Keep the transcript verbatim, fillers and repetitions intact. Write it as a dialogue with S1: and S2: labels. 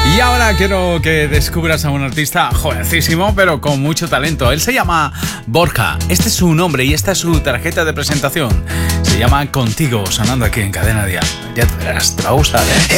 S1: Y ahora quiero que descubras a un artista jovencísimo, pero con mucho talento. Él se llama Borja. Este es su nombre y esta es su tarjeta de presentación. Se llama Contigo, sonando aquí en Cadena Dial. Ya te verás, te va a gustar, ¿eh?